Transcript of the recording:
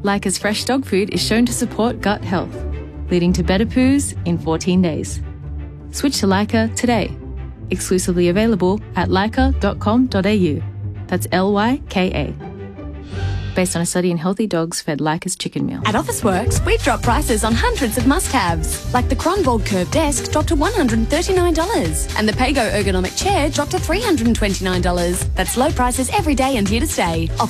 Leica's fresh dog food is shown to support gut health, leading to better poos in 14 days. Switch to Leica today. Exclusively available at leica.com.au. That's Lyka. Based on a study in healthy dogs fed Leica's chicken meal. At Officeworks, we've dropped prices on hundreds of must-haves, like the Kronborg Curve Desk dropped to $139, and the Pago Ergonomic Chair dropped to $329. That's low prices every day and here to stay.